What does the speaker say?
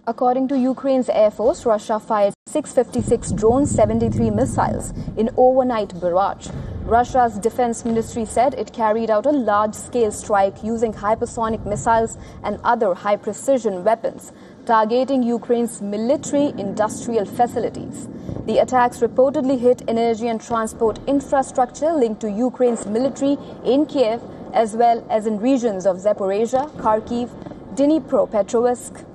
According to Ukraine's Air Force, Russia fired 656 drones, 73 missiles in overnight barrage. Russia's defense ministry said it carried out a large-scale strike using hypersonic missiles and other high-precision weapons, targeting Ukraine's military-industrial facilities. The attacks reportedly hit energy and transport infrastructure linked to Ukraine's military in Kiev, as well as in regions of Zaporizhzhia, Kharkiv, Dnipropetrovsk,